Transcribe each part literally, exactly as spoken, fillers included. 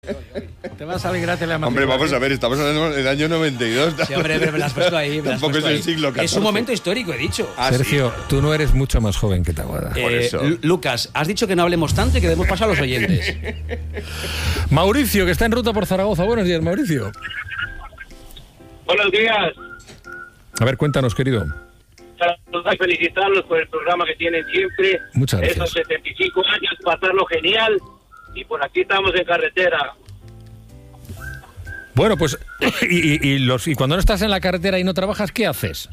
Te vas a alegrar de la Hombre, vamos a ver, estamos hablando del año noventa y dos. Sí, hombre, pero me lo has puesto ahí. Me lo has Tampoco puesto es el ahí. siglo catorce. Es un momento histórico, he dicho. Ah, Sergio, sí. tú no eres mucho más joven que Taboada. Eh, por eso. Lu- Lucas, has dicho que no hablemos tanto y que demos paso a los oyentes. Mauricio, que está en ruta por Zaragoza. Buenos días, Mauricio. Buenos días. A ver, cuéntanos, querido. Saludos y felicitarlos por el programa que tienen siempre. Muchas gracias. Esos setenta y cinco años, pasarlo genial. Y por aquí estamos en carretera. Bueno, pues, y, y- y los, y cuando no estás en la carretera y no trabajas, ¿qué haces?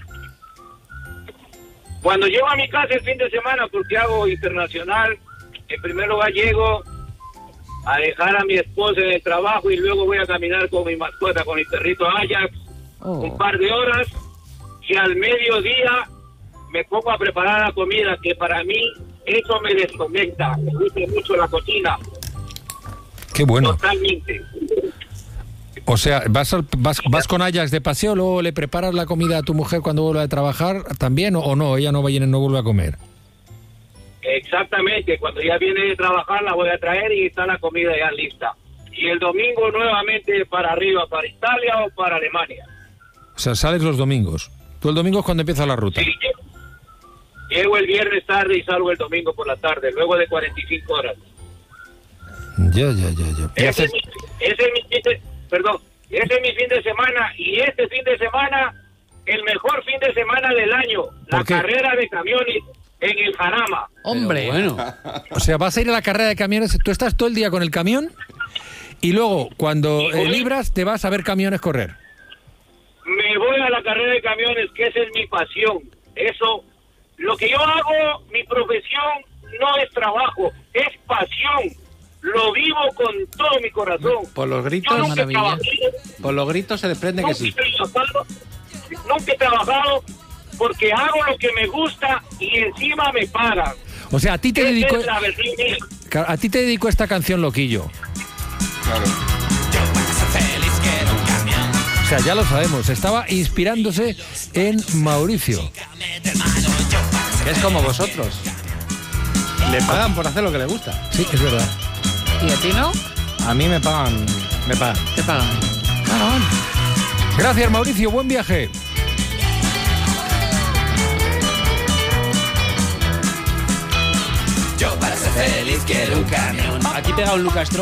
Cuando llego a mi casa el fin de semana, porque hago internacional, en primer lugar llego a dejar a mi esposa en el trabajo y luego voy a caminar con mi mascota, con mi perrito Ajax, un par de horas. Y al mediodía me pongo a preparar la comida, que para mí eso me desconecta. Me gusta mucho la cocina, Qué bueno. totalmente. O sea, ¿vas, al- vas, vas con Ajax de paseo, luego le preparas la comida a tu mujer cuando vuelve a trabajar también, o, o no? Ella no va a no vuelve a comer. Exactamente, cuando ya viene de trabajar la voy a traer y está la comida ya lista. Y el domingo nuevamente para arriba, para Italia o para Alemania. O sea, sales los domingos. Tú el domingo es cuando empieza la ruta. Sí, llego, llego el viernes tarde y salgo el domingo por la tarde, luego de cuarenta y cinco horas. Ya, ya, ya, ya. ¿Y Ese haces- es, mi, ese es mi fin de, perdón, ese es mi fin de semana y este fin de semana, el mejor fin de semana del año, la ¿Por qué? carrera de camiones en el Jarama. Hombre. Pero bueno, O sea, vas a ir a la carrera de camiones, tú estás todo el día con el camión y luego cuando eh, libras te vas a ver camiones correr. Me voy a la carrera de camiones, que esa es mi pasión. Eso, lo que yo hago, mi profesión no es trabajo, es pasión. Lo vivo con todo mi corazón. Por los Yo gritos, nunca he maravilla. trabajado, Por los gritos se desprende que nunca sí. he trabajado, nunca he trabajado porque hago lo que me gusta y encima me pagan. O sea, a ti te Esa dedico es la versión mía. a ti te dedico esta canción, Loquillo. Claro. O sea, ya lo sabemos, estaba inspirándose en Mauricio. Que es como vosotros. Le pagan por hacer lo que le gusta. Sí, es verdad. ¿Y a ti no? A mí me pagan. Me pagan. Te pagan. Gracias, Mauricio, buen viaje. aquí pega un Lucas